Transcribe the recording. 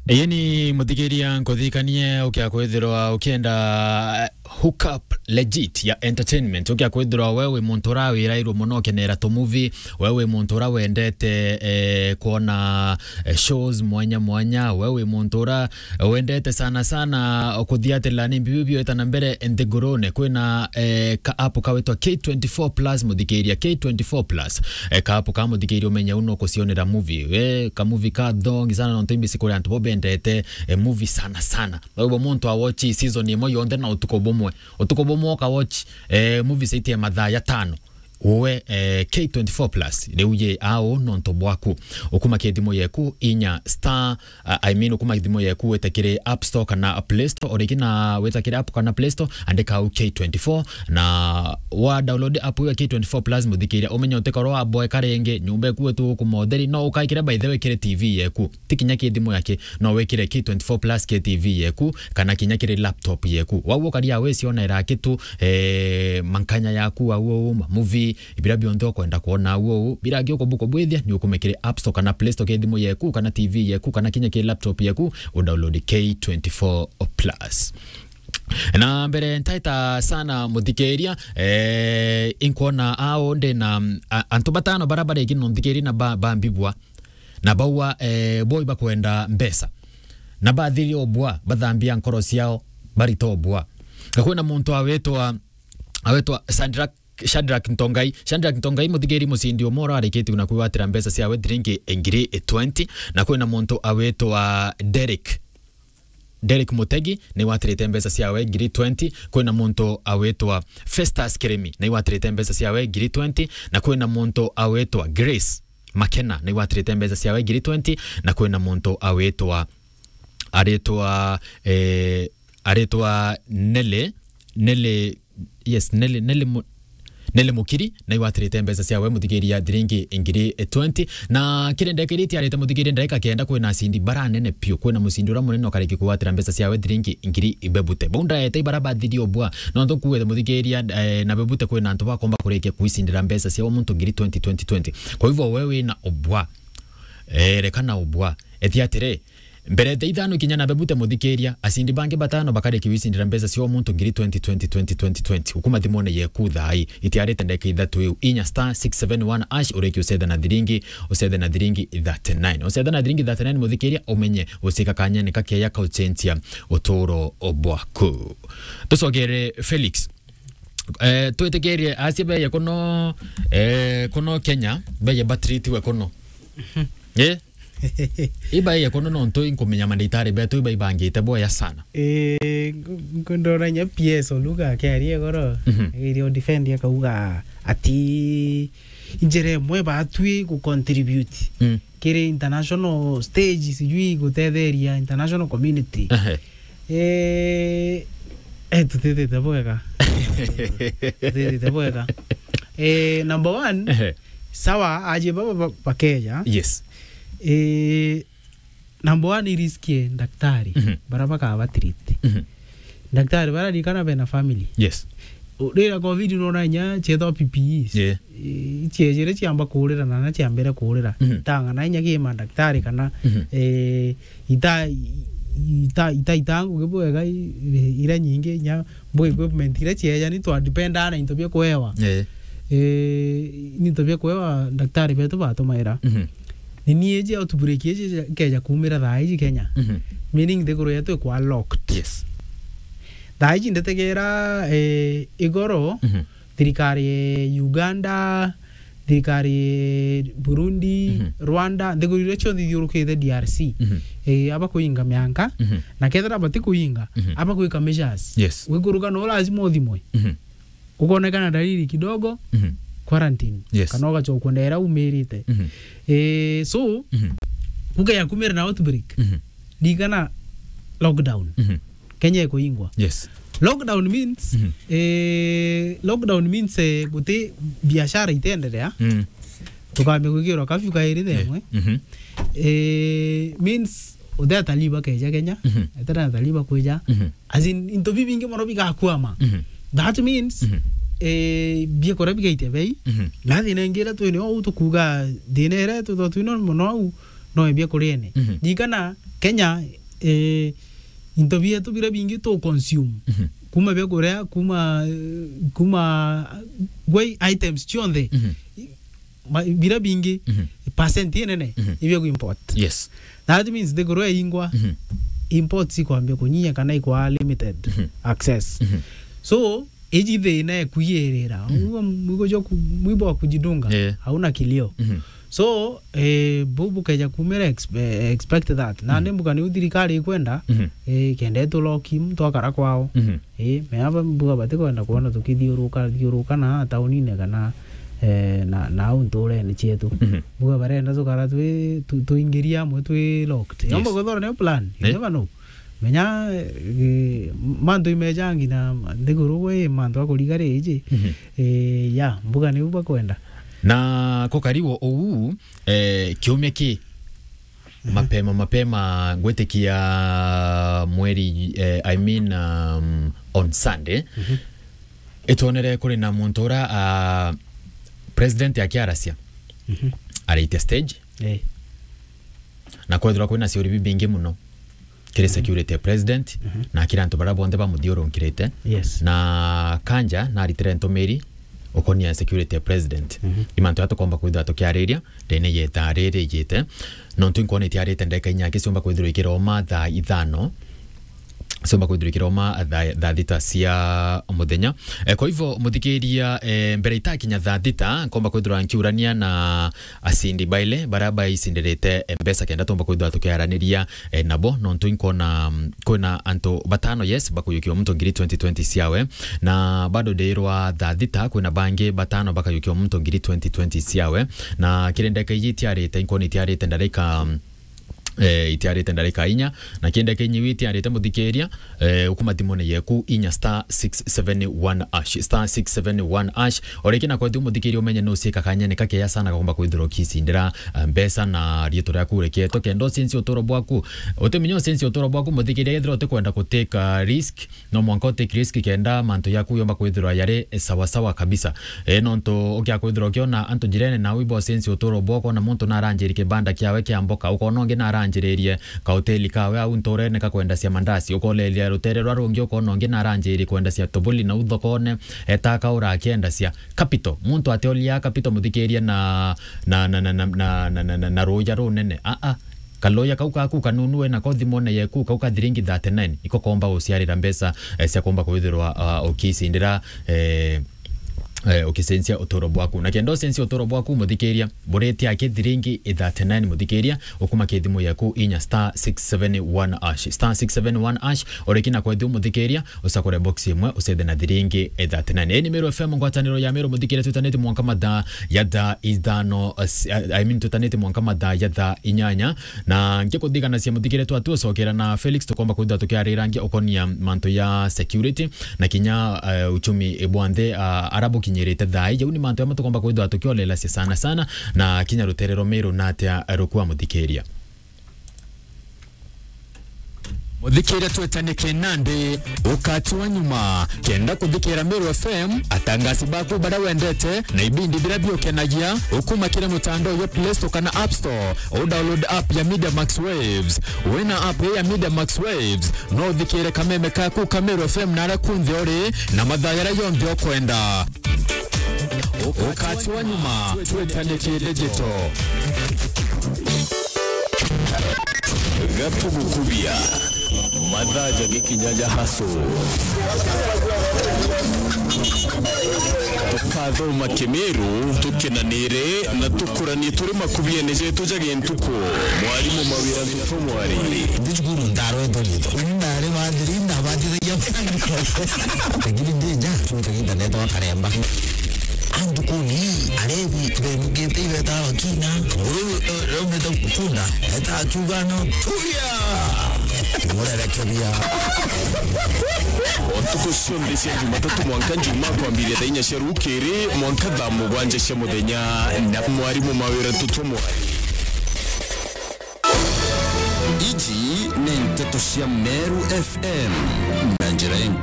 Yeni muthikiria nkuthikanie ukia kwithirwa ukienda hook up legit ya entertainment ukia kwithirwa wewe muntu rawirairwo muno kenera to movie wewe muntu wendete kuona shows mwanya wewe muntu wendete sana kuthiatira ni bibio etana mbere entegorone kwina ka app kawetwa K24 Plus muthikiria K24 Plus ka app ka muthikiria umenya uno kucionera movie ka movie ka thongi sana no timbi sikuri antu bobendete movie sana wewe muntu watch season imo yonde na utuko bomwe ka watch movie site mathaa ya 5 uwe K24 Plus leuye ao nonto bwaku ukuma kithimo yeku inya star ukuma kithimo yeku wetakire App Store kana Play Store origina wetakire app kana Play Store andika K24 na wa download app ya K24 Plus muthikiria umenya utekoro wa boy karenge nyumba ku wetu ku modeli no ukaikira by the way kire TV yeku tikinya kithimo yake no wekire K24 Plus ke TV yeku kana kinya kire laptop yeku wawo karia we siona ira kitu mankanya yaku awo movie ibira biondo kwenda kuona uo bira gyo kubuko bwethia ni ukumekire App Store kana Play Store kethimo yeku kana TV yeku kana kinya ke laptop yeku download K24 Plus. Na mbere ntaita sana muthikeria inkona ao ndena antu batano barabara igino muthikeria na bambibwa na bawa boy bakwenda mbesa na bathiri obwa bathambia nkoro ciao barito obwa kwena muntu awetwa Shadrack Ntongai muthigeri musindi omoro ariketi una kwatira mbesa cia wetringi engiri 20 na kwena muntu awetwa Derek Mutegi ni watirite mbesa cia we ngiri 20 kwena muntu awetwa Festus Keremi ni watirite mbesa cia we ngiri 20 na kwena muntu awetwa Grace Makena ni watirite mbesa cia we ngiri 20 na kwena muntu awetwa aretwa Nele Mukiri na iwatirite mbesa cia we muthikiria thiringi ingiri 20 na kirende kiriti arite muthikiria ndeka kenda kwena sindi baranene pio kwena musindi ura munene okariki kuwatira mbesa cia we thiringi ingiri ibebute bunda ete baraba thirio bwa no ndokuwe muthikiria na bebute kwena antu bakomba kureke kuisindira mbesa cia muntu ngiri 2020 kwa hivyo wewe na obwa rekana obwa ethiatire mbere ithano kinya na bebute muthikiria asindi bange batano bakare kiwisindira mbesa cio muntu ngiri 2020 ukuma thimone yeku thai itiarete ndeke ithatu inya star 671 ash ureki usetha na thiringi 39 muthikiria umenye usika kanyane kakeya ka uchentia uturo obwaku tusogere Felix tuetegerie asibe yakono Kenya beye batriti we kono iba ya kono no nto inkomenya manditare beto iba ibangite boya sana kundora nya pieso luga kari goro irio defend ya kauga ati injere mwe batwi ku contribute kire international stage sijui gutetheria international community tutete taboga number 1 sawa aje baba pakeja yes number 1 riskie daktari baraba ka batreat daktari bara dikana bena family yes urira covid no nanya cheto PPE chejere chiamba kurira na chiambere kurira tanga na nya kima daktari kana itangu gebwega ira nyinge nya boy equipment ira cheja ni to dependa na intobia kwewa ni tobia kwewa daktari beto bato maira ni eje outbreak keja kumira thai Kenya meaning the goro yetu kwa locked yes thai ndetegera igoro thirikari Uganda thirikari Burundi Rwanda ndegurire cho thithiurukite DRC aba kuinga mianka na kethera bati kuinga aba kuika measures yes wiguruka no lazima uthimwe ukonekana dalili kidogo quarantine yes. Kanoga cho kwendera umirite so kuga ya kumira na outbreak digana lockdown Kenya iko ingwa yes lockdown means gute biashara itendelea tukambe kugiro kafyu kairi themwe means odea taliba Kenya etera taliba kuja as in into bibinge moro bigakwama that means bia korabi gaite bei na dinengira tu ni o tu kuga dinere tu tu no mono no ebia kurene nikana Kenya intobia tu bira bingi to consume kuma bia kurea kuma way items chonde bira bingi percent nene ibia ku import. Yes, that means the kurea ingwa import si kwambia kunyinya kana ikwa limited access. So eji the na kuyerera mwigo mwibo kujidunga hauna kilio. So bubu kaja kumera expect that na ndembuka ni uthirikari kwenda kende to lokim to akara kwao me aba mbuga bate kwenda kuona tukithiuruka na taunine kana na untore ni chetu mbuga barenda tukara tuingiria mwe twi locked yombo gothora ne plan never know menya mando imejangi na ndigurugwe mando akurigare ije ya mbuga ni uba kwenda na kokariwo ou kiume ki mapema ngwetekia mweri on Sunday etonere kuri na montora president ya Kiarasia arite stage na kwethira kwina ciuri bibingi muno kire security president na kiranto bara bonde ba mudioronkirete na kanja na aritire ntomeri okonia security president imanto atokomba kwithira tokiareria dene yeta rere yete nontu nkone tiarete ndeka inyake somba kwithira ikiroma tha ithano somba kwithira ikiroma tha thita cia muthenya kwa hivyo muthikiria mbere itakinya tha thita komba kwithira nkiurania na asindi baile baraba isinderete mbesa kenda tomba kwithira tokiaraniria nabo nontu nkona kuna anto batano bakuyukio mtu ngiri 2020 siawe na bado deirwa tha thita kuna bange batano bakayukio mtu ngiri 2020 siawe na kirendeka yitiarete nkoni tiarete ndareka itiarete ndareka inya na kienda kenyi witi arete muthikeria ukumathimone yeku inya *671# orekina kwa thu muthikeria umenye no sika kanyane kake ya sana gomba kwithiro kisindira mbesa na rieto rya kureketo kendo sensi otoro bwaku oteminyo sensi otoro bwaku muthikeria ethiro tekwenda kuteka risk no mwanko take risk kenda manto yaku yomba kwithiro yare sawa kabisa nonto okya kwithiro kiona anto jirene na wibo sensi otoro bwako na muntu na aranjeri kibanda kiawe kiamboka ukononge na aranjererie ka hoteli kawe au ntorene ka kwenda cia mandasi ukolelia rutere rwa rungi ukononge na aranjeri kwenda cia tobuli na uthokone etaka ura kienda cia capital muntu ateolia capital muthikeria na roya runene kaloya kauka ku kanunue na kothimone yeku kauka thiringi 39 iko komba uciarira mbesa cia komba kwithirwa okisindira okisensia otoro bwaku na kendo sensia otoro bwaku muthikeria boreti yake thiringi 39 muthikeria okuma kethimu yaku inya *671# orekina kwa thimu muthikeria usakore box imwe usethe na thiringi 39 ni Meru FM ngwataniro ya Meru muthikeria tutanete mwanka mathaa ya thaa ithano tutanete mwanka mathaa ya thaa inyanya na ngikuthigana cia muthikeria twatu sokera na Felix tukomba kwithwa tukiarirangia okonia manto ya security na kinya uchumi ebwande arabu kinyerete thai jau ni manto amatokomba kwithwa tukiolela sana na kinya ruterero Meru na atia rukua muthikeria muthikeria twetanike nande ukati wa nyuma kenda kuthikira Meru FM atangasi baku bara wendete na ibindi bila biokenagia ukuma kile mutandao ya Play Store kana App Store o download app ya Media Max Waves wena app ya Media Max Waves no thikire kameme kaku ka Meru FM na rakunthi ori na mathayara yombi okwenda ukati wa nyuma twetanike digital Gatugu kubia madhaja gikinyaja haso tukatho makemeru tukinanire na tukurani turi makubia neje tujage ntuko mwalimu mawira ntumwari dijguru ndaro edolito ndare madrinda badire tegiri ndeja tukaginda neto karemba andukuni arebi twemugete ibeta wakina rometa kutunda eta chugano tuya murere kebia otuko shombe cia Jumatatu mwanka njuma kwambiria thainya cia rukiri mwanka thaa mugwanja cia muthenya na mwarimu mawira tutumwa iji ni nteto cia Meru FM na njira